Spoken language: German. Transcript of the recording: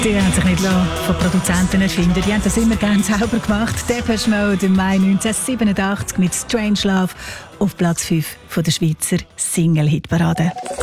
Die haben sich nicht von Produzenten erfinden. Die haben das immer gerne selber gemacht. Depeche Mode im Mai 1987 mit «Strange Love» auf Platz 5 von der Schweizer Single-Hitparade.